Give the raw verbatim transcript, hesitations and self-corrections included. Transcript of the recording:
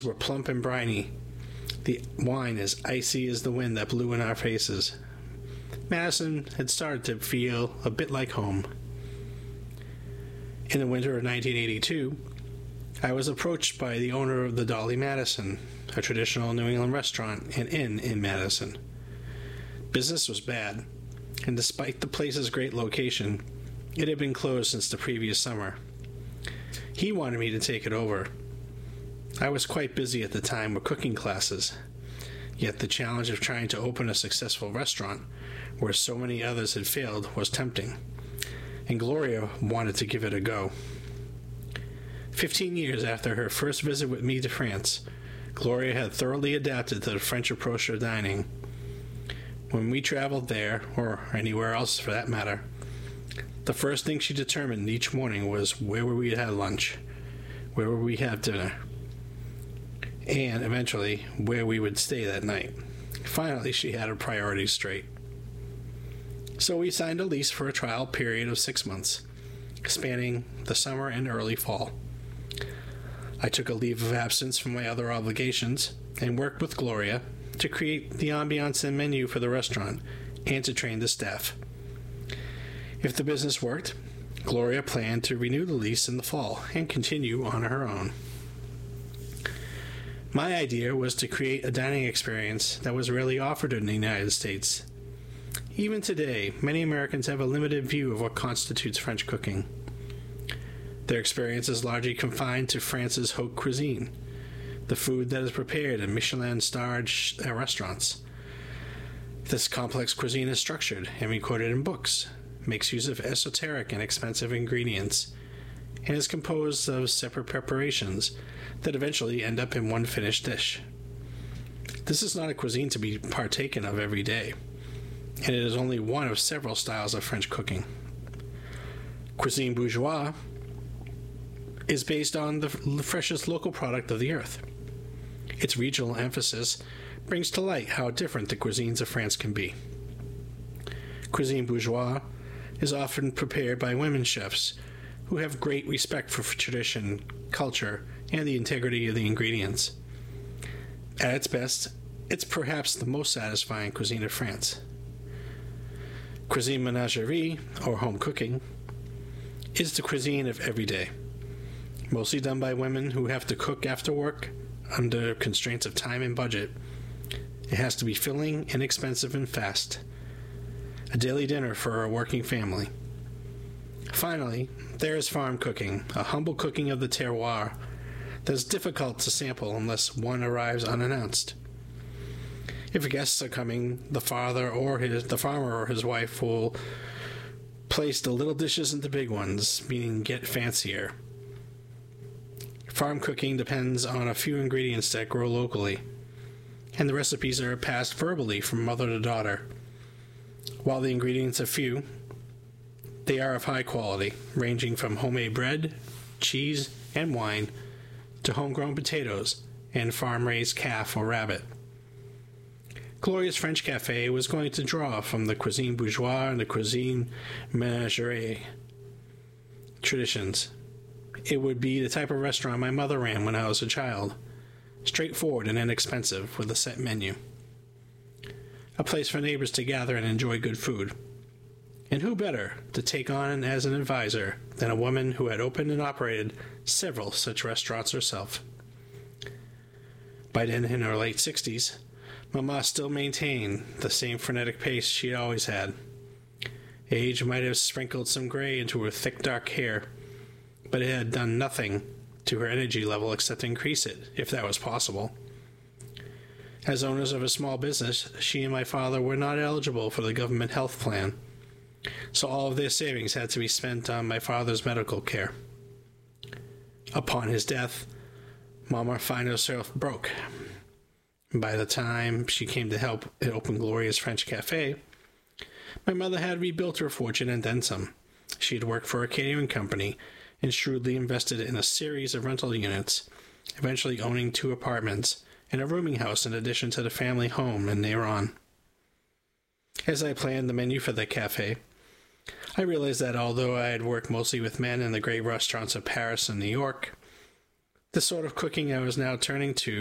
were plump and briny. The wine as icy as the wind that blew in our faces. Madison had started to feel a bit like home. In the winter of nineteen eighty-two, I was approached by the owner of the Dolly Madison, a traditional New England restaurant and inn in Madison. Business was bad, and despite the place's great location, it had been closed since the previous summer. He wanted me to take it over. I was quite busy at the time with cooking classes, yet the challenge of trying to open a successful restaurant where so many others had failed was tempting, and Gloria wanted to give it a go. Fifteen years after her first visit with me to France, Gloria had thoroughly adapted to the French approach to dining. When we traveled there, or anywhere else for that matter, the first thing she determined each morning was where would we have lunch, where would we have dinner, and eventually where we would stay that night. Finally, she had her priorities straight. So we signed a lease for a trial period of six months, spanning the summer and early fall. I took a leave of absence from my other obligations and worked with Gloria to create the ambiance and menu for the restaurant and to train the staff. If the business worked, Gloria planned to renew the lease in the fall and continue on her own. My idea was to create a dining experience that was rarely offered in the United States. Even today, many Americans have a limited view of what constitutes French cooking. Their experience is largely confined to France's haute cuisine, the food that is prepared in Michelin-starred restaurants. This complex cuisine is structured and recorded in books, makes use of esoteric and expensive ingredients, and is composed of separate preparations that eventually end up in one finished dish. This is not a cuisine to be partaken of every day, and it is only one of several styles of French cooking. Cuisine bourgeoise is based on the freshest local product of the earth. Its regional emphasis brings to light how different the cuisines of France can be. Cuisine bourgeoise is often prepared by women chefs who have great respect for tradition, culture, and the integrity of the ingredients. At its best, it's perhaps the most satisfying cuisine of France. Cuisine ménagerie, or home cooking, is the cuisine of every day, mostly done by women who have to cook after work under constraints of time and budget. It has to be filling, inexpensive, and fast. A daily dinner for a working family. Finally, there is farm cooking, a humble cooking of the terroir that is difficult to sample unless one arrives unannounced. If guests are coming, the father or his, the farmer or his wife will place the little dishes into big ones, meaning get fancier. Farm cooking depends on a few ingredients that grow locally, and the recipes are passed verbally from mother to daughter. While the ingredients are few, they are of high quality, ranging from homemade bread, cheese, and wine to homegrown potatoes and farm-raised calf or rabbit. Gloria's French Cafe was going to draw from the cuisine bourgeoise and the cuisine ménagère traditions. It would be the type of restaurant my mother ran when I was a child, straightforward and inexpensive with a set menu. A place for neighbors to gather and enjoy good food. And who better to take on as an advisor than a woman who had opened and operated several such restaurants herself. By then, in her late sixties, Mama still maintained the same frenetic pace she had always had. Age might have sprinkled some gray into her thick dark hair, but it had done nothing to her energy level except increase it, if that was possible. As owners of a small business, she and my father were not eligible for the government health plan, so all of their savings had to be spent on my father's medical care. Upon his death, Mama found herself broke. By the time she came to help open Gloria's French Cafe, my mother had rebuilt her fortune and then some. She had worked for a catering company and shrewdly invested in a series of rental units, eventually owning two apartments and a rooming house in addition to the family home in Néron. As I planned the menu for the cafe, I realized that although I had worked mostly with men in the great restaurants of Paris and New York, The sort of cooking I was now turning to